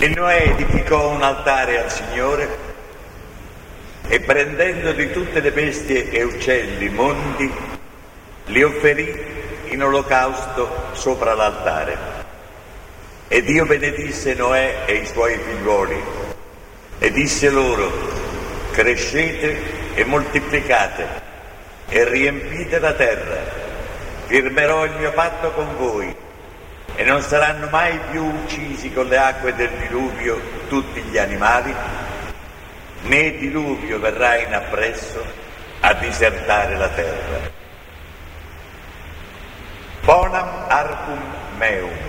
E Noè edificò un altare al Signore e prendendo di tutte le bestie e uccelli mondi, li offerì in olocausto sopra l'altare. E Dio benedisse Noè e i suoi figliuoli e disse loro: crescete e moltiplicate e riempite la terra, firmerò il mio patto con voi e non saranno mai più uccisi con le acque del diluvio tutti gli animali, né il diluvio verrà in appresso a disertare la terra. Bonam arcum meum.